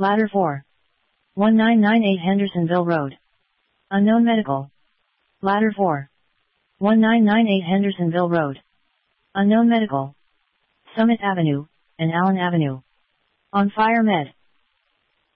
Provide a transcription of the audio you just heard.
Ladder 4. 1998 Hendersonville Road. Unknown medical. Ladder 4. 1998 Hendersonville Road. Unknown medical. Summit Avenue, and Allen Avenue. On Fire Med.